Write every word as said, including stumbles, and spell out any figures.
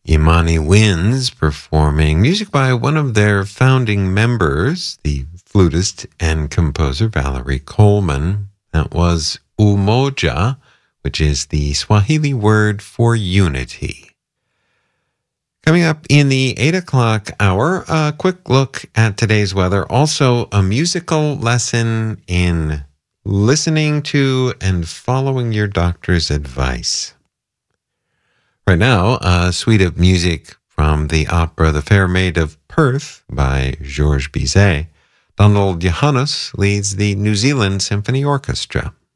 Imani Winds performing music by one of their founding members, the flutist and composer Valerie Coleman. That was Umoja, which is the Swahili word for unity. Coming up in the eight o'clock hour, a quick look at today's weather. Also, a musical lesson in listening to and following your doctor's advice. Right now, a suite of music from the opera The Fair Maid of Perth by Georges Bizet. Donald Johannes leads the New Zealand Symphony Orchestra.